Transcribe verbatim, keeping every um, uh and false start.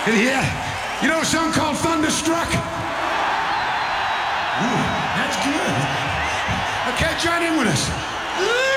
Yeah, you know a song called Thunderstruck? Ooh, that's good. Okay, join in with us.